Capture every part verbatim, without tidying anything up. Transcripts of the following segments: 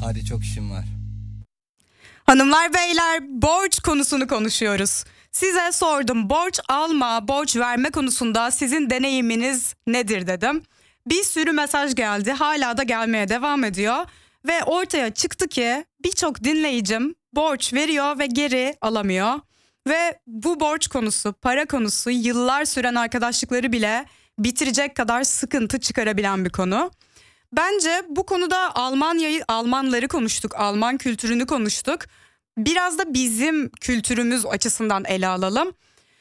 Hadi çok işim var. Hanımlar beyler, borç konusunu konuşuyoruz. Size sordum, borç alma, borç verme konusunda sizin deneyiminiz nedir dedim. Bir sürü mesaj geldi, hala da gelmeye devam ediyor. Ve ortaya çıktı ki birçok dinleyicim borç veriyor ve geri alamıyor. Ve bu borç konusu, para konusu yıllar süren arkadaşlıkları bile bitirecek kadar sıkıntı çıkarabilen bir konu. Bence bu konuda Almanya'yı, Almanları konuştuk, Alman kültürünü konuştuk. Biraz da bizim kültürümüz açısından ele alalım.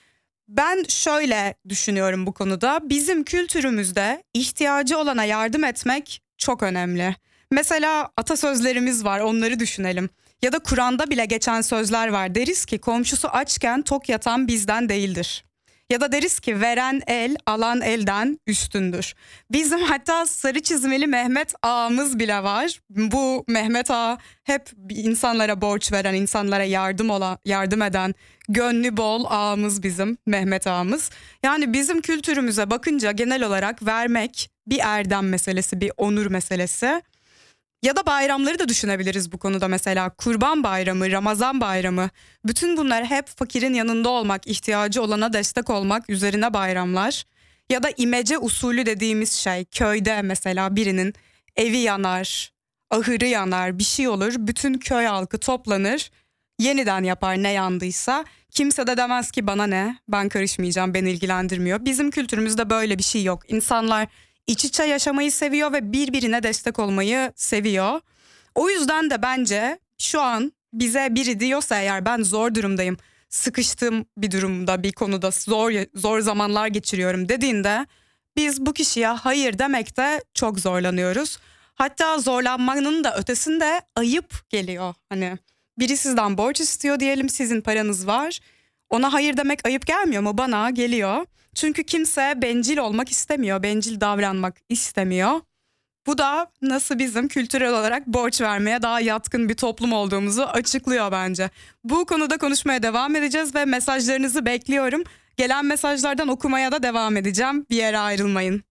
Ben şöyle düşünüyorum bu konuda. Bizim kültürümüzde ihtiyacı olana yardım etmek çok önemli. Mesela atasözlerimiz var, onları düşünelim. Ya da Kur'an'da bile geçen sözler var. Deriz ki komşusu açken tok yatan bizden değildir. Ya da deriz ki veren el alan elden üstündür. Bizim hatta sarı çizmeli Mehmet Ağamız bile var. Bu Mehmet Ağa hep insanlara borç veren, insanlara yardım olan, yardım eden, gönlü bol ağamız bizim Mehmet Ağamız. Yani bizim kültürümüze bakınca genel olarak vermek bir erdem meselesi, bir onur meselesi. Ya da bayramları da düşünebiliriz bu konuda, mesela Kurban Bayramı, Ramazan Bayramı. Bütün bunlar hep fakirin yanında olmak, ihtiyacı olana destek olmak üzerine bayramlar. Ya da imece usulü dediğimiz şey, köyde mesela birinin evi yanar, ahırı yanar, bir şey olur. Bütün köy halkı toplanır, yeniden yapar ne yandıysa. Kimse de demez ki bana ne, ben karışmayacağım, beni ilgilendirmiyor. Bizim kültürümüzde böyle bir şey yok. İnsanlar İç içe yaşamayı seviyor ve birbirine destek olmayı seviyor. O yüzden de bence şu an bize biri diyorsa eğer ben zor durumdayım, sıkıştığım bir durumda, bir konuda zor zor zamanlar geçiriyorum dediğinde biz bu kişiye hayır demekte çok zorlanıyoruz. Hatta zorlanmanın da ötesinde ayıp geliyor. Hani biri sizden borç istiyor diyelim, sizin paranız var. Ona hayır demek ayıp gelmiyor mu? Bana geliyor. Çünkü kimse bencil olmak istemiyor, bencil davranmak istemiyor. Bu da nasıl bizim kültürel olarak borç vermeye daha yatkın bir toplum olduğumuzu açıklıyor bence. Bu konuda konuşmaya devam edeceğiz ve mesajlarınızı bekliyorum. Gelen mesajlardan okumaya da devam edeceğim. Bir yere ayrılmayın.